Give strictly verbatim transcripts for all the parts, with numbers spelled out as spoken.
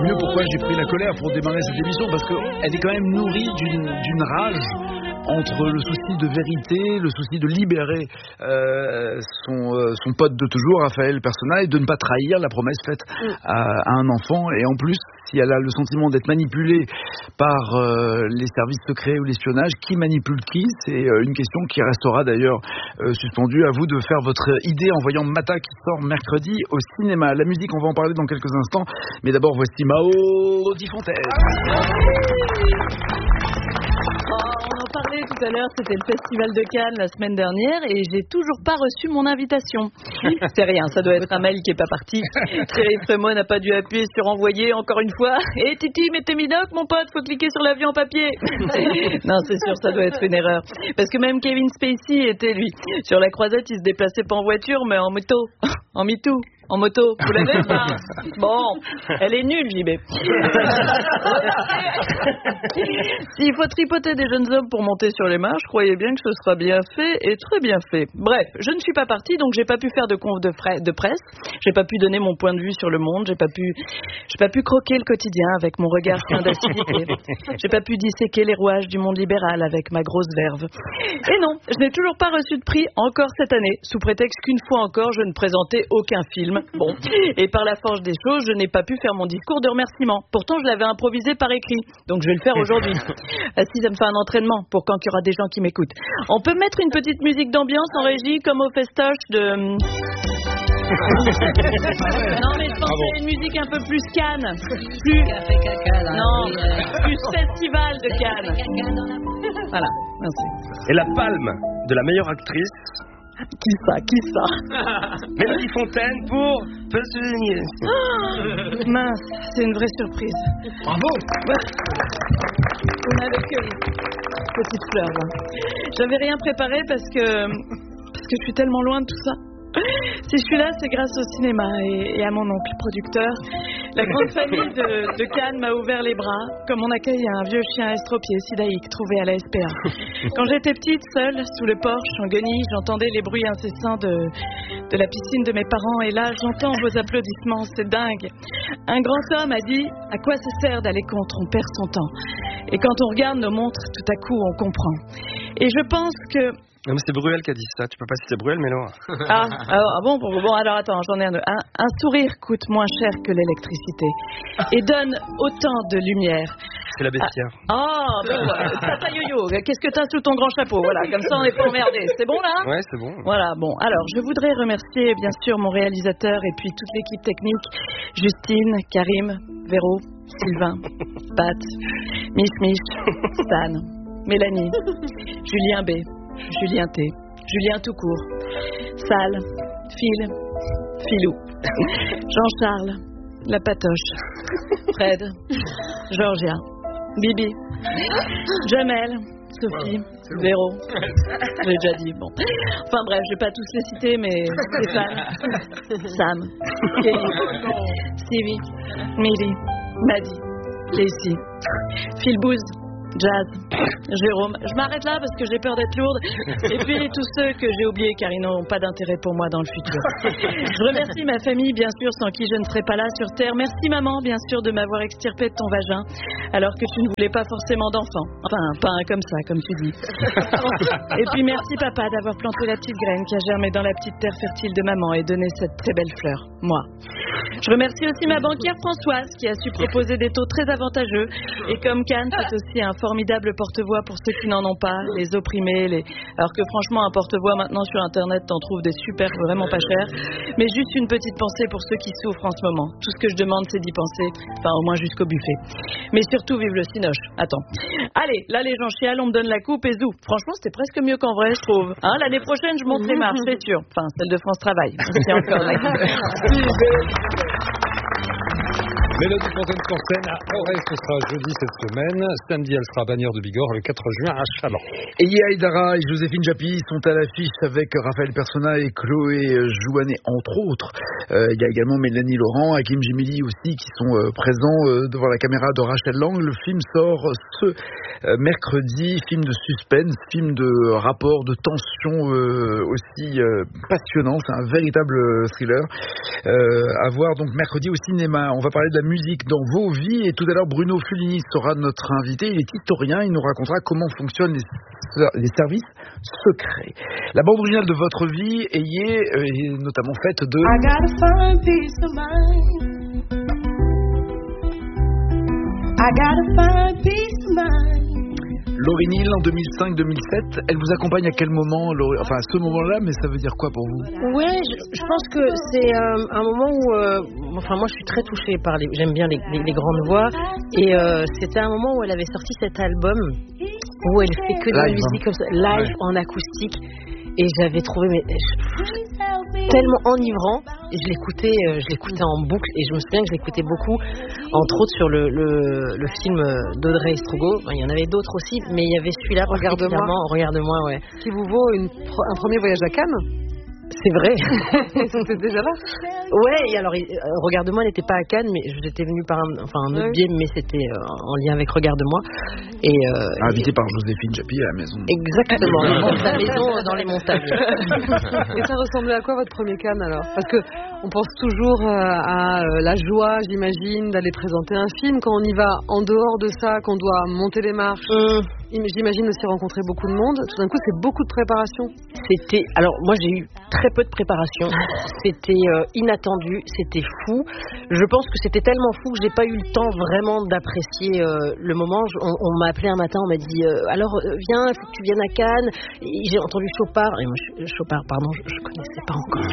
mieux pourquoi j'ai pris la colère pour démarrer cette émission, parce qu'elle est quand même nourrie d'une, d'une rage entre le souci de vérité, le souci de libérer euh, son, euh, son pote de toujours, Raphaël Persona, et de ne pas trahir la promesse faite à, à un enfant. Et en plus, si elle a le sentiment d'être manipulée par euh, les services secrets ou l'espionnage, qui manipule qui? C'est euh, une question qui restera d'ailleurs euh, suspendue. À vous de faire votre idée en voyant Mata qui sort mercredi au cinéma. La musique, on va en parler dans quelques instants. Mais d'abord, voici Mao Di Fontaine. On en parlait tout à l'heure, c'était le Festival de Cannes la semaine dernière et j'ai toujours pas reçu mon invitation. C'est rien, ça doit être un mail qui est pas parti. Thierry Frémaux n'a pas dû appuyer sur envoyer encore une fois. Et Titi, mets tes minocs, mon pote, faut cliquer sur l'avion en papier. Non, c'est sûr, ça doit être une erreur. Parce que même Kevin Spacey était, lui, sur la croisette, il se déplaçait pas en voiture, mais en moto. En MeToo. En moto, vous l'avez pas? Bon, elle est nulle, J B. S'il faut tripoter des jeunes hommes pour monter sur les marches, croyez bien que ce sera bien fait et très bien fait. Bref, je ne suis pas partie, donc j'ai pas pu faire de conf de, frais, de presse, j'ai pas pu donner mon point de vue sur le monde, j'ai pas pu, j'ai pas pu croquer le quotidien avec mon regard plein d'acidité, j'ai pas pu disséquer les rouages du monde libéral avec ma grosse verve. Et non, je n'ai toujours pas reçu de prix encore cette année, sous prétexte qu'une fois encore, je ne présentais aucun film. Bon, et par la force des choses, je n'ai pas pu faire mon discours de remerciement. Pourtant, je l'avais improvisé par écrit, donc je vais le faire aujourd'hui. Si ça me fait un entraînement pour quand il y aura des gens qui m'écoutent. On peut mettre une petite musique d'ambiance en régie, comme au festoche de... Non, mais je pensais à une musique un peu plus Cannes. Plus... Non, plus festival de Cannes. Voilà, merci. Et la palme de la meilleure actrice... Qui ça? Qui ça? Mélanie Fontaine pour Petit. Oh, mince, c'est une vraie surprise. Bravo. On avait que petite fleur là. J'avais rien préparé parce que parce que je suis tellement loin de tout ça. Si je suis là, c'est grâce au cinéma et, et à mon oncle producteur. La grande famille de, de Cannes m'a ouvert les bras, comme on accueille un vieux chien estropié sidaïque trouvé à la S P A. Quand j'étais petite, seule, sous le porche, en guenille, j'entendais les bruits incessants de, de la piscine de mes parents. Et là, j'entends vos applaudissements, c'est dingue. Un grand homme a dit « À quoi ça sert d'aller contre? On perd son temps. » Et quand on regarde nos montres, tout à coup, on comprend. Et je pense que... Non, mais c'est Bruel qui a dit ça. Tu peux pas citer Bruel, mais non. Ah, alors, ah bon, bon, bon, alors attends, j'en ai un, un. Un sourire coûte moins cher que l'électricité et donne autant de lumière. C'est la bestiaire. Ah, oh, bon, Tata Yo-Yo, qu'est-ce que t'as sous ton grand chapeau? Voilà, comme ça on n'est pas emmerdé. C'est bon là? Ouais, c'est bon. Voilà, bon. Alors, je voudrais remercier bien sûr mon réalisateur et puis toute l'équipe technique, Justine, Karim, Véro, Sylvain, Pat, Mich Mich, Stan, Mélanie, Julien B, Julien T, Julien tout court, Sal, Phil, Philou, Jean-Charles, La Patoche, Fred, Georgia, Bibi, Jamel, Sophie, Véro, j'ai déjà dit, bon. Enfin bref, je vais pas tous les citer, mais Stéphane, Sam, Kelly, Stevie, Milly, Maddy, Casey, Philbouze, Jazz, Jérôme. Je m'arrête là parce que j'ai peur d'être lourde. Et puis tous ceux que j'ai oubliés car ils n'ont pas d'intérêt pour moi dans le futur. Je remercie ma famille, bien sûr, sans qui je ne serais pas là sur Terre. Merci maman, bien sûr, de m'avoir extirpé de ton vagin alors que tu ne voulais pas forcément d'enfant. Enfin, pas un comme ça, comme tu dis. Et puis merci papa d'avoir planté la petite graine qui a germé dans la petite terre fertile de maman et donné cette très belle fleur. Moi. Je remercie aussi ma banquière Françoise qui a su proposer des taux très avantageux. Et comme Cannes, c'est aussi un formidable porte-voix pour ceux qui n'en ont pas, les opprimés, les... alors que franchement un porte-voix maintenant sur internet t'en trouves des super vraiment pas chers, mais juste une petite pensée pour ceux qui souffrent en ce moment. Tout ce que je demande c'est d'y penser, enfin au moins jusqu'au buffet, mais surtout vive le cinoche. Attends, allez, là les gens chialent, on me donne la coupe et zou, franchement c'était presque mieux qu'en vrai je trouve, hein, l'année prochaine je monte les marches c'est sûr, enfin celle de France Travail. Merci encore. Mélanie Fontaine sur scène à Auray, ce sera jeudi cette semaine. Samedi, elle sera à Bagnères de Bigorre le quatre juin à Chaland. Et Yael Dara et Joséphine Japy sont à l'affiche avec Raphaël Persona et Chloé Jouanet, entre autres. Euh, il y a également Mélanie Laurent, Hakim Jemili aussi qui sont euh, présents euh, devant la caméra de Rachel Lang. Le film sort ce euh, mercredi, film de suspense, film de rapport, de tension euh, aussi euh, passionnant. C'est un véritable thriller euh, à voir donc mercredi au cinéma. On va parler de la musique dans vos vies. Et tout à l'heure, Bruno Fulini sera notre invité. Il est historien. Il nous racontera comment fonctionnent les, les services secrets. La bande originale de votre vie est, est notamment faite de... I gotta find peace of mind. I gotta find peace of mind. Lauryn Hill en deux mille cinq deux mille sept, elle vous accompagne à quel moment, Laurie... enfin à ce moment-là, mais ça veut dire quoi pour vous? Oui, je, je pense que c'est euh, un moment où, euh, enfin moi je suis très touchée par les, j'aime bien les, les, les grandes voix, et euh, c'était un moment où elle avait sorti cet album où elle fait que de la musique comme ça, live ouais. en acoustique, et j'avais trouvé mais, tellement enivrant, et je l'écoutais, euh, je l'écoutais en boucle, et je me souviens que je l'écoutais beaucoup, entre autres sur le, le, le film d'Audrey Estrugo. Enfin, il y en avait d'autres aussi, mais il y avait celui-là particulièrement, Regarde-moi, ouais. Qui vous vaut une, un premier voyage à Cannes. C'est vrai. C'était déjà là. Ouais, et alors, euh, Regarde-moi n'était pas à Cannes, mais j'étais venue par un, enfin, un autre oui. biais, mais c'était euh, en lien avec Regarde-moi. Et, euh, invité et... par Joséphine Japy à la maison. Exactement, la maison dans les montagnes. Et ça ressemblait à quoi votre premier Cannes alors? Parce que on pense toujours à, à la joie, j'imagine, d'aller présenter un film. Quand on y va en dehors de ça, qu'on doit monter les marches, mmh. j'imagine aussi rencontrer beaucoup de monde. Tout d'un coup, c'est beaucoup de préparation. C'était, alors moi j'ai eu très peu de préparation. C'était euh, inattendu, c'était fou. Je pense que c'était tellement fou que j'ai pas eu le temps vraiment d'apprécier euh, le moment. On, on m'a appelé un matin, on m'a dit euh, alors euh, viens, il faut que tu viennes à Cannes. Et j'ai entendu Chopard. Et moi, Chopard, pardon, je, je connaissais pas encore.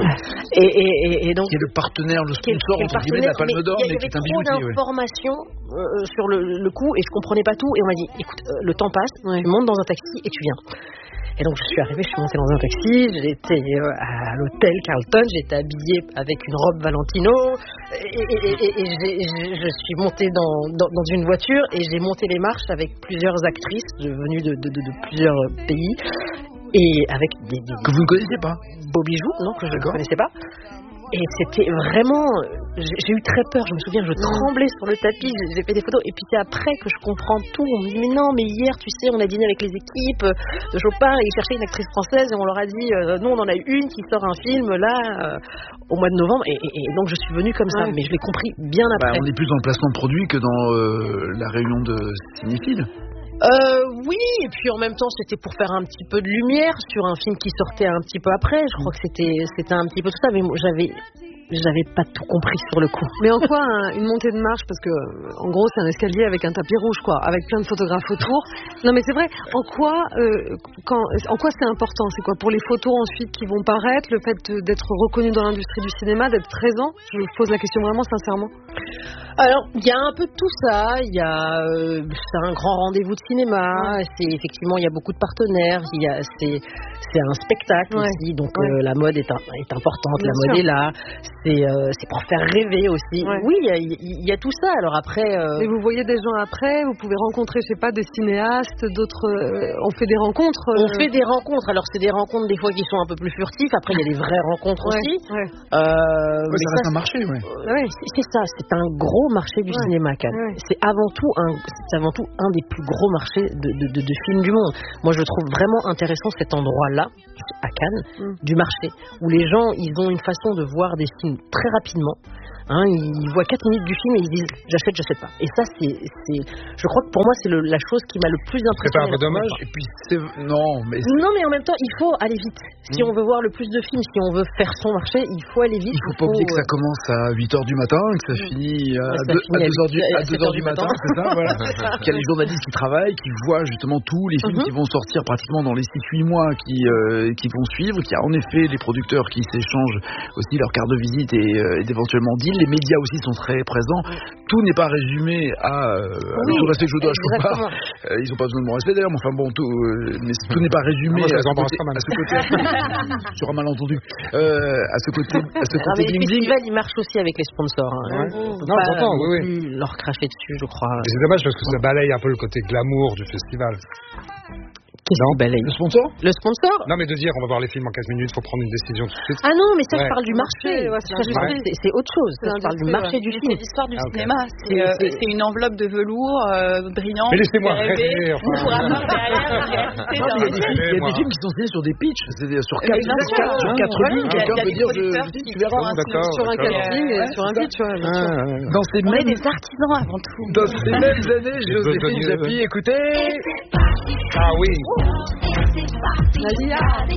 et, et, et, et donc qui est le partenaire, le sponsor entre guillemets de la Palme d'Or, mais, mais qui est un bijoutier. Il y avait trop d'informations euh, sur le, le coup et je comprenais pas tout. Et on m'a dit écoute, euh, le temps passe, ouais. tu montes dans un taxi et tu viens. Et donc je suis arrivée, je suis montée dans un taxi, j'étais euh, à l'hôtel Carlton, j'étais habillée avec une robe Valentino, et, et, et, et j'ai, je suis montée dans, dans, dans une voiture et j'ai monté les marches avec plusieurs actrices venues de, de, de, de plusieurs pays, et avec des, des... Que vous ne connaissez pas? Beaux bijoux, non, que je ne connaissais pas. Et c'était vraiment... J'ai eu très peur, je me souviens, je tremblais sur le tapis, j'ai fait des photos. Et puis c'est après que je comprends tout. On me dit, mais non, mais hier, tu sais, on a dîné avec les équipes de Chopin et ils cherchaient une actrice française et on leur a dit, euh, non, on en a eu une qui sort un film là, euh, au mois de novembre. Et, et, et donc je suis venue comme ça, ouais. mais je l'ai compris bien après. Bah, on est plus dans le placement de produit que dans euh, la réunion de cinéphiles. Euh, oui, et puis en même temps c'était pour faire un petit peu de lumière sur un film qui sortait un petit peu après. Je crois que c'était c'était un petit peu tout ça, mais moi, j'avais j'avais pas tout compris sur le coup. Mais en quoi un, une montée de marche, parce que en gros c'est un escalier avec un tapis rouge quoi, avec plein de photographes autour. Non mais c'est vrai. En quoi euh, quand en quoi c'est important? C'est quoi pour les photos ensuite qui vont paraître, le fait d'être reconnu dans l'industrie du cinéma, d'être présent? Je pose la question vraiment sincèrement. Alors, il y a un peu de tout ça. Il y a, euh, c'est un grand rendez-vous de cinéma. Ouais. C'est effectivement, il y a beaucoup de partenaires. Il y a, c'est, c'est un spectacle ouais. aussi. Donc, ouais. euh, la mode est, un, est importante. Bien la sûr. Mode est là. C'est, euh, c'est pour faire rêver aussi. Ouais. Oui, il y, a, il y a tout ça. Alors après. Euh... Mais vous voyez des gens après. Vous pouvez rencontrer, je sais pas, des cinéastes, d'autres. Euh, on fait des rencontres. Euh... On fait des rencontres. Alors, c'est des rencontres des fois qui sont un peu plus furtifs. Après, il y a des vraies rencontres ouais. aussi. Ouais. Euh, ouais, mais ça reste un marché, ouais. ouais c'est, c'est ça. C'est un gros marché du ouais. cinéma Cannes. Ouais. C'est avant tout un, c'est avant tout un des plus gros marchés de, de, de, de films du monde. Moi, je trouve vraiment intéressant cet endroit-là à Cannes mm. du marché où les gens ils ont une façon de voir des films très rapidement. Hein, ils voient quatre minutes du film et ils disent j'achète, j'achète pas. Et ça, c'est, c'est, je crois que pour moi, c'est le, la chose qui m'a le plus impressionné. C'est pas un peu dommage. Et puis c'est non, mais c'est... non, mais en même temps, il faut aller vite. Si mmh. on veut voir le plus de films, si on veut faire son marché, il faut aller vite. Il faut pas oublier que ça commence à huit heures du matin, que ça mmh. finit à deux heures du matin, c'est ça, voilà. Qu'il y a les journalistes qui travaillent, qui voient justement tous les films mmh. qui vont sortir pratiquement dans les six huit mois qui euh, qui vont suivre. Qu'il y a en effet les producteurs qui s'échangent aussi leurs cartes de visite et, euh, et éventuellement deals. Les médias aussi sont très présents. Tout n'est pas résumé à, euh, oui, tout respect que je dois à Chopard. Euh, ils n'ont pas besoin de mon respect d'ailleurs, mais enfin bon, tout, euh, mais tout n'est pas résumé moi, à, ce côté, à ce côté. Tu auras mal entendu. Euh, à ce côté, à ce côté bling bling. Les festivals, ils marchent aussi avec les sponsors. Hein. Ouais. Mmh. Non, pas j'entends, oui, oui. Leur cracher dessus, je crois. Mais c'est dommage parce que ça balaye un peu le côté glamour du festival. Qu'est-ce qu'il balaye? Le sponsor? Le sponsor? Non, mais de dire, on va voir les films en quinze minutes, il faut prendre une décision tout de suite. Ah non, mais ça, Ouais. je parle du marché. Ouais, c'est Ça, je parle- l'industrie. c'est c'est autre chose. Ça, je parle du marché du C'est film. l'histoire du Ah, ok. cinéma. C'est C'est- euh, c'est- c'est une enveloppe de velours euh, brillant. Mais laissez-moi qui fait rêver, rêver. enfin. Pour avoir derrière la réalité Non, mais il y a d'un des films, il y a moi. des films qui sont signés sur des pitchs, c'est-à-dire sur Mais quatre, bien sûr. quatre- sur quatre Ouais, lignes, il y a- quelqu'un il y a peut des dire je, producteurs je dis, qui tu verras. font un D'accord, Sur un d'accord. casting et Ouais, sur un pitch, ouais, bien sûr. Ah, ouais. Dans ces On est mêmes, des artisans avant tout. dans ces mêmes années, Joséphine besogneux, Japy, écoutez. Ah oui. Nadia.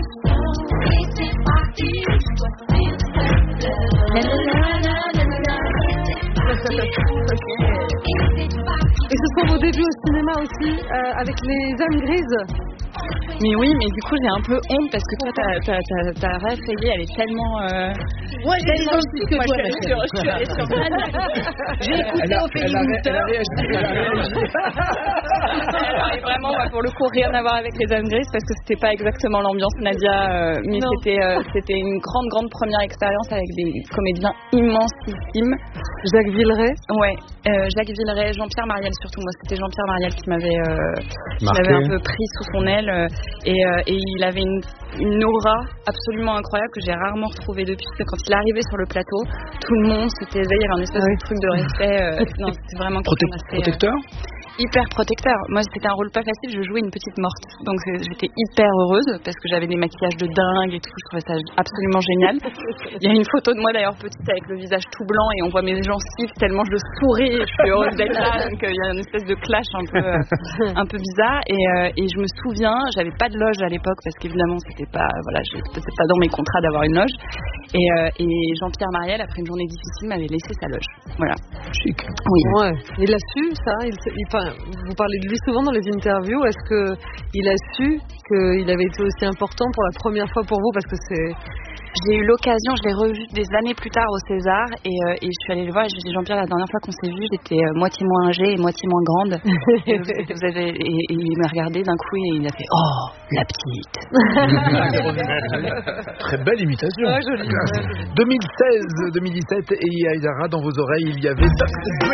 Et ce sont vos débuts au cinéma aussi, euh, avec les âmes grises. Mais oui, mais du coup, j'ai un peu honte parce que toi, ta, ta, ta, ta rêve, ça y est, elle est tellement. Euh... Ouais, j'ai tellement des chic. Moi, je suis allée sur, je suis allée sur Cannes. J'ai écouté Elle a, Ophélie elle a, Winter. elle a réagi. Elle a réagi. Alors, et vraiment, ouais, pour le coup, rien à voir avec les âmes grises parce que c'était pas exactement l'ambiance Nadia, euh, mais Non. c'était euh, c'était une grande, grande première expérience avec des comédiens immensissimes. Jacques Villeray. Ouais, euh, Jacques Villeray, Jean-Pierre Mariel surtout. Moi, c'était Jean-Pierre Mariel qui m'avait euh, qui Marqué. m'avait un peu pris sous son aile euh, et, euh, et il avait une, une aura absolument incroyable que j'ai rarement retrouvée depuis. Parce que quand il est arrivé sur le plateau, tout le monde se taisait, il y avait un espèce Ah oui. de truc de respect. Euh, non, c'était vraiment Prote- quelqu'un d'assez, euh, Protecteur? hyper protecteur. Moi, c'était un rôle pas facile. Je jouais une petite morte, donc euh, j'étais hyper heureuse parce que j'avais des maquillages de dingue et tout. Je trouvais ça absolument génial. Il y a une photo de moi d'ailleurs petite avec le visage tout blanc et on voit mes gencives tellement je souris. Je suis heureuse d'être là. Donc euh, il y a une espèce de clash un peu euh, un peu bizarre. Et, euh, et je me souviens, j'avais pas de loge à l'époque parce qu'évidemment c'était pas voilà, je- c'était pas dans mes contrats d'avoir une loge. Et, euh, et Jean-Pierre Mariel, après une journée difficile, m'avait laissé sa loge. Voilà. Chic. Oui. Ouais. Il a su ça. Il, il- enfin, vous parlez de lui souvent dans les interviews. Est-ce que il a su qu'il avait été aussi important pour la première fois pour vous parce que c'est. J'ai eu l'occasion, je l'ai revu des années plus tard au César et, euh, et je suis allée le voir et j'ai dit Jean-Pierre, la dernière fois qu'on s'est vu, j'étais euh, moitié moins âgée et moitié moins grande. et, vous, vous avez, et, et il m'a regardé d'un coup et il a fait oh, la petite. Très belle imitation. Ah, joli. deux mille seize deux mille dix-sept et Aïdara dans vos oreilles, il y avait Toxic Dream.